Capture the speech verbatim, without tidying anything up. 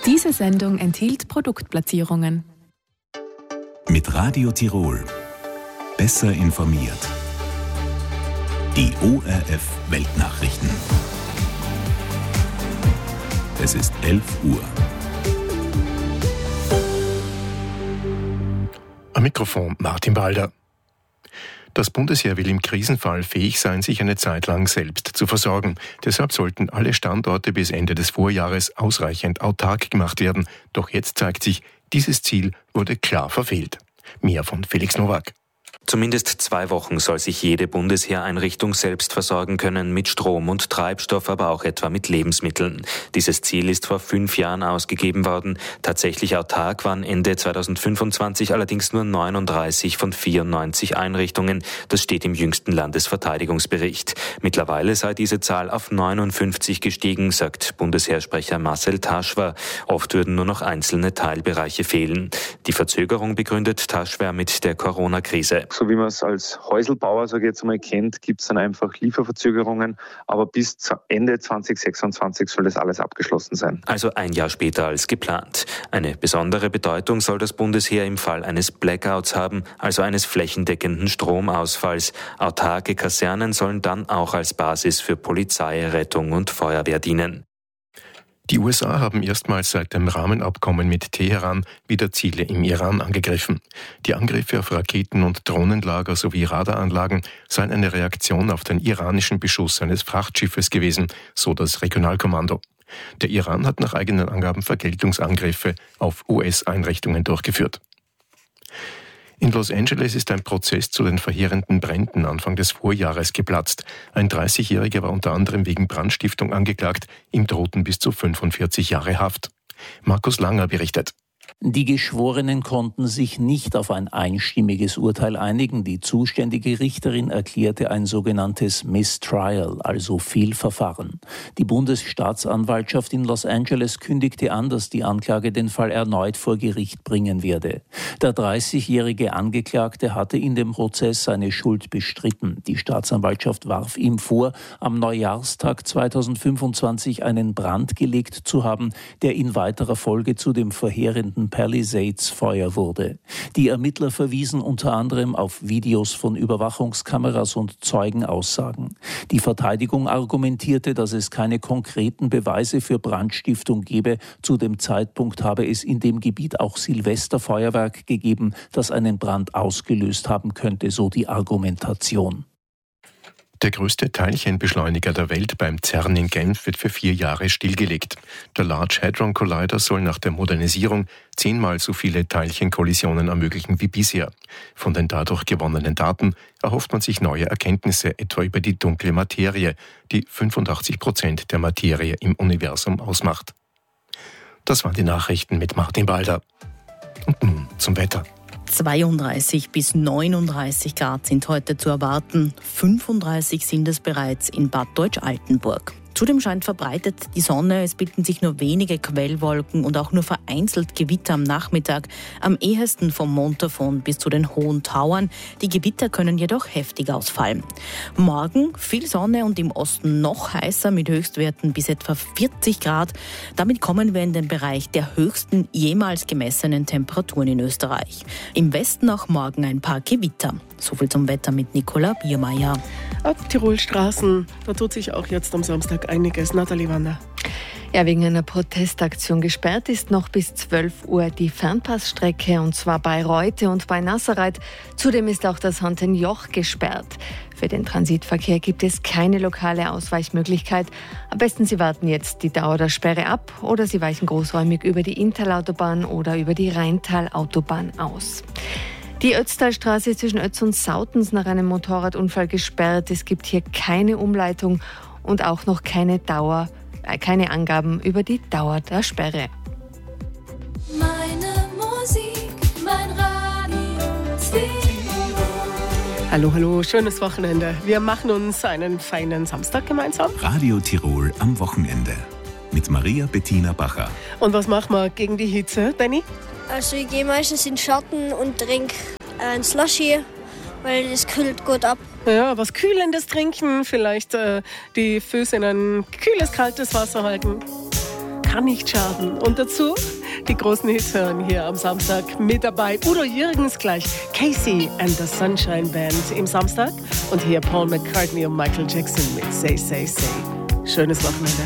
Diese Sendung enthielt Produktplatzierungen. Mit Radio Tirol. Besser informiert. Die O R F Weltnachrichten. Es ist elf Uhr. Am Mikrofon Martin Balder. Das Bundesheer will im Krisenfall fähig sein, sich eine Zeit lang selbst zu versorgen. Deshalb sollten alle Standorte bis Ende des Vorjahres ausreichend autark gemacht werden. Doch jetzt zeigt sich, dieses Ziel wurde klar verfehlt. Mehr von Felix Nowak. Zumindest zwei Wochen soll sich jede Bundesheereinrichtung selbst versorgen können mit Strom und Treibstoff, aber auch etwa mit Lebensmitteln. Dieses Ziel ist vor fünf Jahren ausgegeben worden. Tatsächlich autark waren Ende zweitausendfünfundzwanzig allerdings nur neununddreißig von vierundneunzig Einrichtungen. Das steht im jüngsten Landesverteidigungsbericht. Mittlerweile sei diese Zahl auf neunundfünfzig gestiegen, sagt Bundesheersprecher Marcel Taschwer. Oft würden nur noch einzelne Teilbereiche fehlen. Die Verzögerung begründet Taschwer mit der Corona-Krise. So wie man es als Häuselbauer, sage ich jetzt mal, kennt, gibt es dann einfach Lieferverzögerungen. Aber bis Ende zweitausendsechsundzwanzig soll das alles abgeschlossen sein. Also ein Jahr später als geplant. Eine besondere Bedeutung soll das Bundesheer im Fall eines Blackouts haben, also eines flächendeckenden Stromausfalls. Autarke Kasernen sollen dann auch als Basis für Polizei, Rettung und Feuerwehr dienen. Die U S A haben erstmals seit dem Rahmenabkommen mit Teheran wieder Ziele im Iran angegriffen. Die Angriffe auf Raketen- und Drohnenlager sowie Radaranlagen seien eine Reaktion auf den iranischen Beschuss eines Frachtschiffes gewesen, so das Regionalkommando. Der Iran hat nach eigenen Angaben Vergeltungsangriffe auf U S-Einrichtungen durchgeführt. In Los Angeles ist ein Prozess zu den verheerenden Bränden Anfang des Vorjahres geplatzt. Ein dreißigjähriger war unter anderem wegen Brandstiftung angeklagt, ihm drohten bis zu fünfundvierzig Jahre Haft. Markus Langer berichtet. Die Geschworenen konnten sich nicht auf ein einstimmiges Urteil einigen. Die zuständige Richterin erklärte ein sogenanntes Mistrial, also Fehlverfahren. Die Bundesstaatsanwaltschaft in Los Angeles kündigte an, dass die Anklage den Fall erneut vor Gericht bringen werde. Der dreißigjährige Angeklagte hatte in dem Prozess seine Schuld bestritten. Die Staatsanwaltschaft warf ihm vor, am Neujahrstag zweitausendfünfundzwanzig einen Brand gelegt zu haben, der in weiterer Folge zu dem verheerenden Palisades-Feuer wurde. Die Ermittler verwiesen unter anderem auf Videos von Überwachungskameras und Zeugenaussagen. Die Verteidigung argumentierte, dass es keine konkreten Beweise für Brandstiftung gebe. Zu dem Zeitpunkt habe es in dem Gebiet auch Silvesterfeuerwerk gegeben, das einen Brand ausgelöst haben könnte, so die Argumentation. Der größte Teilchenbeschleuniger der Welt beim CERN in Genf wird für vier Jahre stillgelegt. Der Large Hadron Collider soll nach der Modernisierung zehnmal so viele Teilchenkollisionen ermöglichen wie bisher. Von den dadurch gewonnenen Daten erhofft man sich neue Erkenntnisse, etwa über die dunkle Materie, die fünfundachtzig Prozent der Materie im Universum ausmacht. Das waren die Nachrichten mit Martin Balder. Und nun zum Wetter. zweiunddreißig bis neununddreißig Grad sind heute zu erwarten. fünfunddreißig sind es bereits in Bad Deutsch-Altenburg. Zudem scheint verbreitet die Sonne, es bilden sich nur wenige Quellwolken und auch nur vereinzelt Gewitter am Nachmittag, am ehesten vom Montafon bis zu den Hohen Tauern. Die Gewitter können jedoch heftig ausfallen. Morgen viel Sonne und im Osten noch heißer mit Höchstwerten bis etwa vierzig Grad. Damit kommen wir in den Bereich der höchsten jemals gemessenen Temperaturen in Österreich. Im Westen auch morgen ein paar Gewitter. Soviel zum Wetter mit Nicola Biermeier. Auf Tirolstraßen, da tut sich auch jetzt am Samstag einiges. Nathalie Wander. Ja, wegen einer Protestaktion gesperrt ist noch bis zwölf Uhr die Fernpassstrecke, und zwar bei Reute und bei Nasserreit. Zudem ist auch das Hantenjoch gesperrt. Für den Transitverkehr gibt es keine lokale Ausweichmöglichkeit. Am besten Sie warten jetzt die Dauer der Sperre ab oder Sie weichen großräumig über die Inntalautobahn oder über die Rheintalautobahn aus. Die Ötztalstraße zwischen Ötz und Sautens nach einem Motorradunfall gesperrt. Es gibt hier keine Umleitung und auch noch keine Dauer, äh, keine Angaben über die Dauer der Sperre. Meine Musik, mein Radio. Hallo, hallo, schönes Wochenende. Wir machen uns einen feinen Samstag gemeinsam. Radio Tirol am Wochenende mit Maria Bettina Bacher. Und was machen wir gegen die Hitze, Benni? Also ich gehe meistens in den Schatten und trinke ein Slushy, weil das kühlt gut ab. Ja, was Kühlendes trinken, vielleicht äh, die Füße in ein kühles, kaltes Wasser halten. kann nicht schaden. Und dazu die großen Hits hören hier am Samstag mit dabei. Udo Jürgens gleich, Casey and the Sunshine Band im Samstag. Und hier Paul McCartney und Michael Jackson mit Say, Say, Say. Schönes Wochenende.